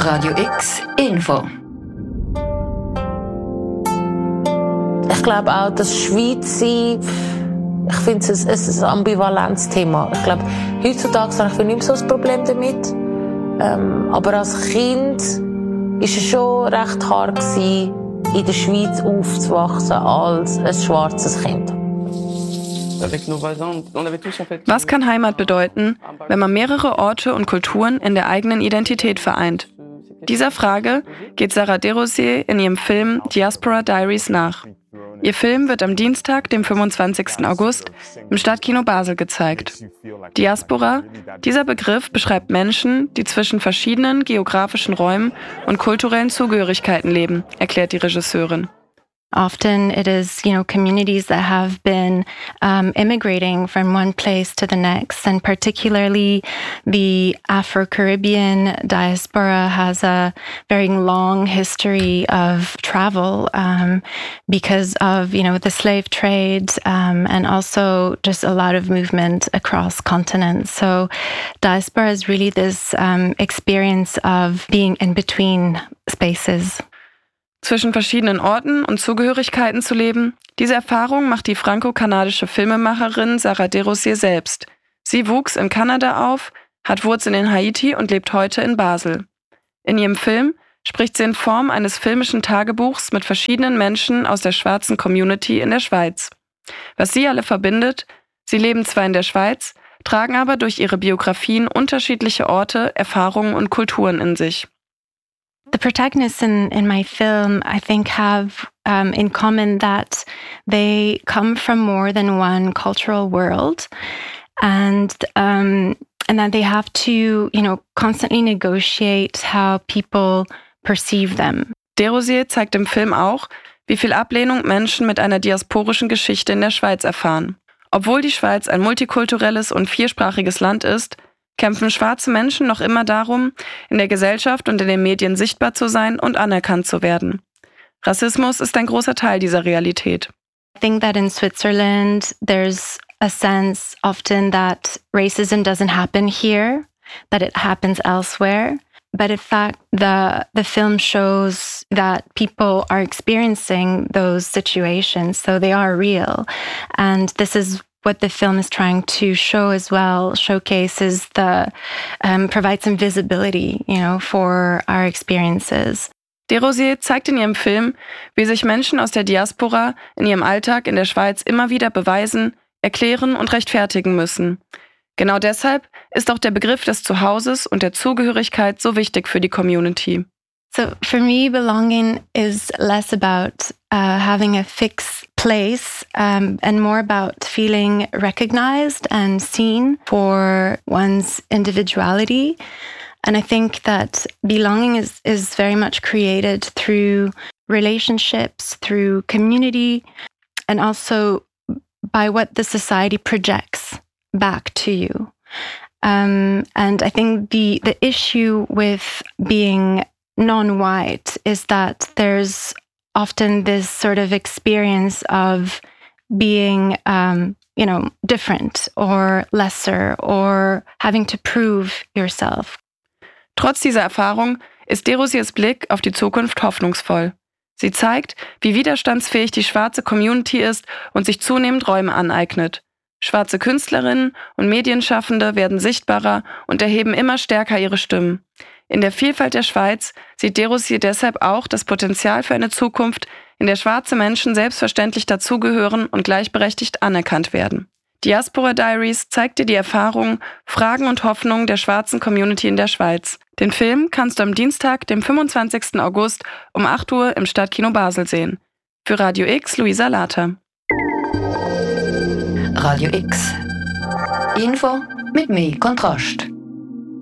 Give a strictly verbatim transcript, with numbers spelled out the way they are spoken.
Radio X Info. Ich glaube auch, dass Schweiz sein, ich finde es ein, ein ambivalentes Thema. Ich glaube, heutzutage habe ich nicht mehr so ein Problem damit. Ähm, aber als Kind war es schon recht hart gewesen, in der Schweiz aufzuwachsen als ein schwarzes Kind. Was kann Heimat bedeuten, wenn man mehrere Orte und Kulturen in der eigenen Identität vereint? Dieser Frage geht Sarah Desrosiers in ihrem Film Diaspora Diaries nach. Ihr Film wird am Dienstag, dem fünfundzwanzigsten August, im Stadtkino Basel gezeigt. Diaspora, dieser Begriff beschreibt Menschen, die zwischen verschiedenen geografischen Räumen und kulturellen Zugehörigkeiten leben, erklärt die Regisseurin. Often it is, you know, communities that have been um, immigrating from one place to the next, and particularly the Afro-Caribbean diaspora has a very long history of travel um, because of, you know, the slave trade um, and also just a lot of movement across continents. So diaspora is really this um, experience of being in between spaces. Zwischen verschiedenen Orten und Zugehörigkeiten zu leben, diese Erfahrung macht die franco-kanadische Filmemacherin Sarah Desrosiers selbst. Sie wuchs in Kanada auf, hat Wurzeln in Haiti und lebt heute in Basel. In ihrem Film spricht sie in Form eines filmischen Tagebuchs mit verschiedenen Menschen aus der schwarzen Community in der Schweiz. Was sie alle verbindet: Sie leben zwar in der Schweiz, tragen aber durch ihre Biografien unterschiedliche Orte, Erfahrungen und Kulturen in sich. The protagonists in, in my film, I think, have um, in common that they come from more than one cultural world, and um, and that they have to, you know, constantly negotiate how people perceive them. Desrosiers zeigt im Film auch, wie viel Ablehnung Menschen mit einer diasporischen Geschichte in der Schweiz erfahren. Obwohl die Schweiz ein multikulturelles und viersprachiges Land ist, kämpfen schwarze Menschen noch immer darum, in der Gesellschaft und in den Medien sichtbar zu sein und anerkannt zu werden. Rassismus ist ein großer Teil dieser Realität. I think that in Switzerland there's a sense often that racism doesn't happen here, that it happens elsewhere. But in fact, the the film shows that people are experiencing those situations, so they are real. And this is what the film is trying to show as well, showcases the, um, provide some visibility, you know, for our experiences. Desrosiers zeigt in ihrem Film, wie sich Menschen aus der Diaspora in ihrem Alltag in der Schweiz immer wieder beweisen, erklären und rechtfertigen müssen. Genau deshalb ist auch der Begriff des Zuhauses und der Zugehörigkeit so wichtig für die Community. So for me, belonging is less about uh, having a fixed place um, and more about feeling recognized and seen for one's individuality. And I think that belonging is, is very much created through relationships, through community, and also by what the society projects back to you. Um, and I think the, the issue with being non-white is that there's often this sort of experience of being, um, you know, different or lesser or having to prove yourself. Trotz dieser Erfahrung ist Desrosiers Blick auf die Zukunft hoffnungsvoll. Sie zeigt, wie widerstandsfähig die schwarze Community ist und sich zunehmend Räume aneignet. Schwarze Künstlerinnen und Medienschaffende werden sichtbarer und erheben immer stärker ihre Stimmen. In der Vielfalt der Schweiz sieht Desrosiers deshalb auch das Potenzial für eine Zukunft, in der schwarze Menschen selbstverständlich dazugehören und gleichberechtigt anerkannt werden. Diaspora Diaries zeigt dir die Erfahrungen, Fragen und Hoffnungen der schwarzen Community in der Schweiz. Den Film kannst du am Dienstag, dem fünfundzwanzigsten August um acht Uhr im Stadtkino Basel sehen. Für Radio X, Luisa Later. Radio X. Info mit mehr Kontrast.